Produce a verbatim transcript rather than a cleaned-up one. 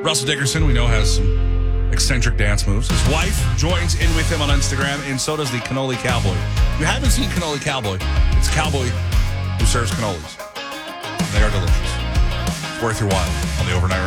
Russell Dickerson, we know, has some eccentric dance moves. His wife joins in with him on Instagram, and so does the Cannoli Cowboy. If you haven't seen Cannoli Cowboy, it's a cowboy who serves cannolis. They are delicious. It's worth your while on the Overnight